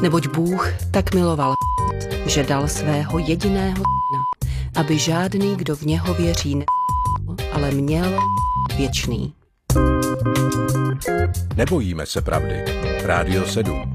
Neboť Bůh tak miloval, že dal svého jediného syna, aby žádný, kdo v něho věří, ale měl věčný. Nebojíme se pravdy. Rádio 7.